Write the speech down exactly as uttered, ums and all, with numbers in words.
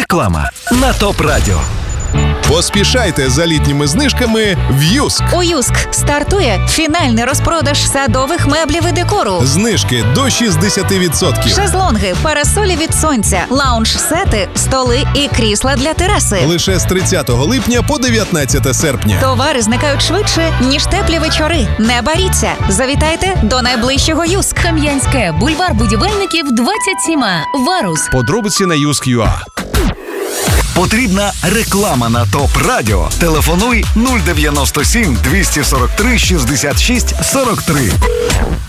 Реклама на ТОП Радіо. Поспішайте за літніми знижками в Юск. У Юск стартує фінальний розпродаж садових меблів і декору. Знижки до шістдесят відсотків. Шезлонги, парасолі від сонця, лаунж-сети, столи і крісла для тераси. Лише з тридцятого липня по дев'ятнадцяте серпня. Товари зникають швидше, ніж теплі вечори. Не боріться. Завітайте до найближчого Юск. Кам'янське, бульвар Будівельників, двадцять сім. Варус. Подробиці на юск точка ю а. Потрібна реклама на ТОП Радіо. Телефонуй нуль дев'яносто сім двісті сорок три шістдесят шість сорок три.